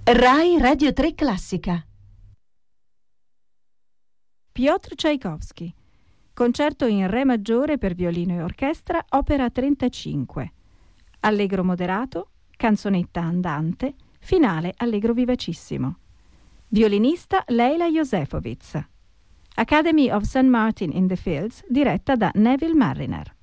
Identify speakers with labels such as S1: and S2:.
S1: Rai Radio 3 Classica.
S2: Piotr Čajkovskij. Concerto in Re maggiore per violino e orchestra, opera 35. Allegro moderato, canzonetta andante, finale allegro vivacissimo. Violinista Leila Josefovic. Academy of St. Martin in the Fields, diretta da Neville Marriner.